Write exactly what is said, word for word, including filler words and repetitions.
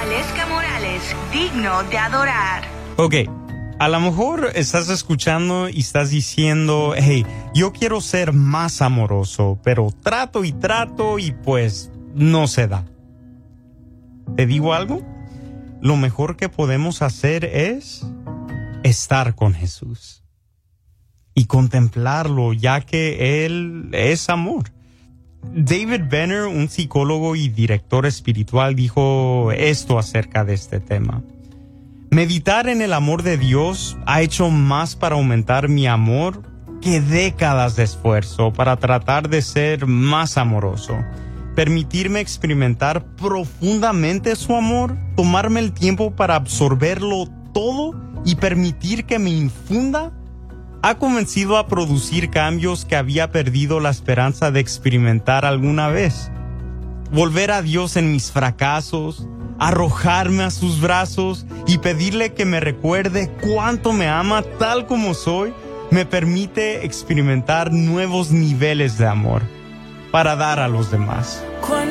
Valesca Morales, digno de adorar. Ok, a lo mejor estás escuchando y estás diciendo, hey, yo quiero ser más amoroso, pero trato y trato y pues no se da. ¿Te digo algo? Lo mejor que podemos hacer es estar con Jesús y contemplarlo, ya que Él es amor. David Benner, un psicólogo y director espiritual, dijo esto acerca de este tema. Meditar en el amor de Dios ha hecho más para aumentar mi amor que décadas de esfuerzo para tratar de ser más amoroso. Permitirme experimentar profundamente su amor, tomarme el tiempo para absorberlo todo y permitir que me infunda, ha convencido a producir cambios que había perdido la esperanza de experimentar alguna vez. Volver a Dios en mis fracasos, arrojarme a sus brazos y pedirle que me recuerde cuánto me ama tal como soy, me permite experimentar nuevos niveles de amor para dar a los demás.